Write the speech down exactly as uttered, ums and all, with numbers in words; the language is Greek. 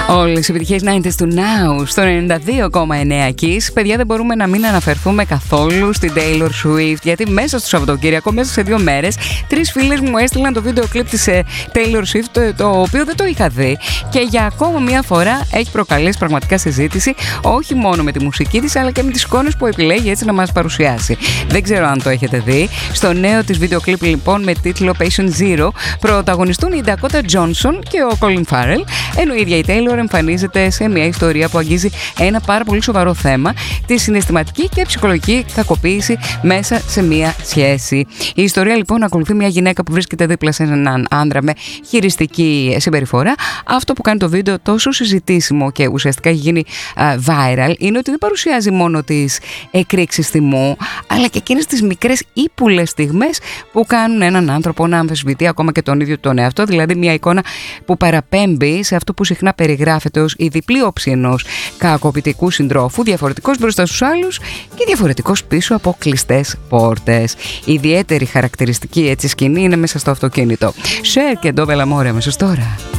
Όλες οι επιτυχίες ενενήντα του Now στο ενενήντα δύο κόμμα εννέα Kiss. Παιδιά, δεν μπορούμε να μην αναφερθούμε καθόλου στην Taylor Swift, γιατί μέσα στο Σαββατοκύριακο, μέσα σε δύο μέρες, τρεις φίλες μου έστειλαν το βίντεο κλιπ της Taylor Swift, το, το οποίο δεν το είχα δει και για ακόμα μία φορά έχει προκαλέσει πραγματικά συζήτηση, όχι μόνο με τη μουσική της, αλλά και με τις εικόνες που επιλέγει έτσι να μας παρουσιάσει. Δεν ξέρω αν το έχετε δει. Στο νέο της βίντεο κλιπ, λοιπόν, με τίτλο Patient Zero, πρωταγωνιστούν η Dakota Johnson και ο Colin Farrell, ενώ η ίδια η Taylor εμφανίζεται σε μια ιστορία που αγγίζει ένα πάρα πολύ σοβαρό θέμα, τη συναισθηματική και ψυχολογική κακοποίηση μέσα σε μια σχέση. Η ιστορία, λοιπόν, ακολουθεί μια γυναίκα που βρίσκεται δίπλα σε έναν άντρα με χειριστική συμπεριφορά. Αυτό που κάνει το βίντεο τόσο συζητήσιμο και ουσιαστικά έχει γίνει uh, viral είναι ότι δεν παρουσιάζει μόνο τις εκρήξεις θυμού, αλλά και εκείνες τις μικρές ύπουλες στιγμές που κάνουν έναν άνθρωπο να αμφισβητεί ακόμα και τον ίδιο τον εαυτό. Δηλαδή μια εικόνα που παραπέμπει σε αυτό που συχνά περιγράφεται ως η διπλή όψη ενός κακοποιητικού συντρόφου, διαφορετικός μπροστά στους άλλους και διαφορετικός πίσω από κλειστές πόρτες. Η ιδιαίτερη χαρακτηριστική έτσι σκηνή είναι μέσα στο αυτοκίνητο. Cher και Ντόβελ Αμόρε αμέσως τώρα.